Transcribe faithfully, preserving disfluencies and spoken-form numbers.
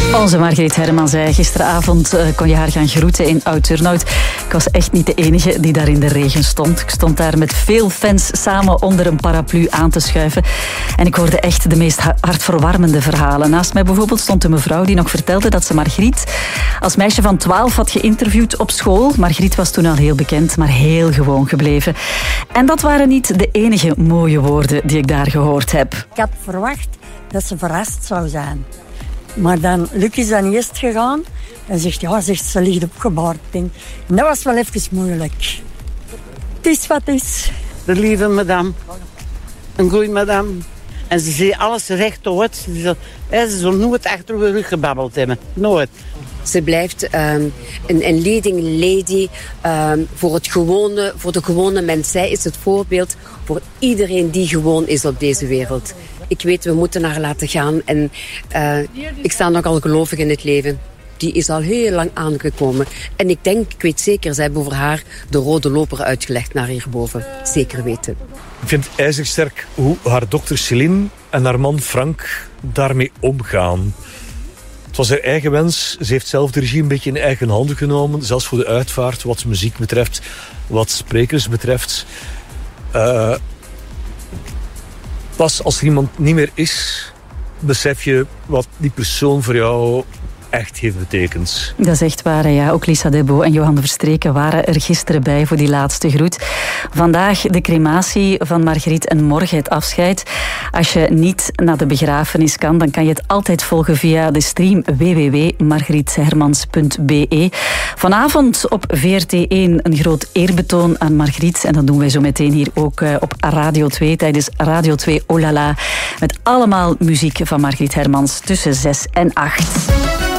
Onze Margriet Herman zei gisteravond uh, kon je haar gaan groeten in Oud-Turnhout. Ik was echt niet de enige die daar in de regen stond. Ik stond daar met veel fans samen onder een paraplu aan te schuiven. En ik hoorde echt de meest hartverwarmende verhalen. Naast mij bijvoorbeeld stond een mevrouw die nog vertelde dat ze Margriet als meisje van twaalf had geïnterviewd op school. Margriet was toen al heel bekend, maar heel gewoon gebleven. En dat waren niet de enige mooie woorden die ik daar gehoord heb. Ik had verwacht dat ze verrast zou zijn. Maar dan, Luc is dan eerst gegaan en zegt, ja, zegt, ze ligt opgebaard. En dat was wel even moeilijk. Het is wat het is. De lieve madame. Een goeie madame. En ze zei alles rechtuit. Ze, ze zal nooit achter de rug gebabbeld hebben. Nooit. Ze blijft um, een, een leading lady um, voor, het gewone, voor de gewone mens. Zij is het voorbeeld voor iedereen die gewoon is op deze wereld. Ik weet, we moeten haar laten gaan. En uh, ik sta nogal gelovig in het leven. Die is al heel lang aangekomen. En ik denk, ik weet zeker, zij hebben over haar de rode loper uitgelegd naar hierboven. Zeker weten. Ik vind het ijzersterk hoe haar dochter Céline en haar man Frank daarmee omgaan. Het was haar eigen wens. Ze heeft zelf de regie een beetje in eigen handen genomen. Zelfs voor de uitvaart, wat muziek betreft, wat sprekers betreft. Uh, pas als er iemand niet meer is, besef je wat die persoon voor jou echt heeft betekend. Dat is echt waar, ja. Ook Lisa Debo en Johan de Verstreken waren er gisteren bij voor die laatste groet. Vandaag de crematie van Margriet en morgen het afscheid. Als je niet naar de begrafenis kan, dan kan je het altijd volgen via de stream w w w punt margriet hermans punt b e. Vanavond op V R T één een groot eerbetoon aan Margriet. En dat doen wij zo meteen hier ook op Radio twee tijdens Radio twee Olala. Met allemaal muziek van Margriet Hermans tussen zes en acht.